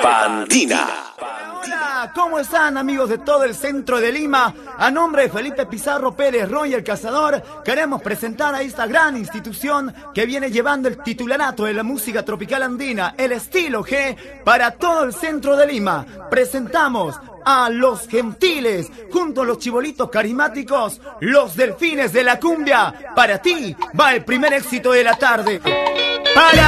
Andina. Hola, ¿cómo están amigos de todo el centro de Lima? A nombre de Felipe Pizarro Pérez Roy el Cazador, queremos presentar a esta gran institución que viene llevando el titularato de la música tropical andina, el estilo G, para todo el centro de Lima. Presentamos a Los Gentiles, junto a los chibolitos carismáticos, los Delfines de la Cumbia. Para ti va el primer éxito de la tarde.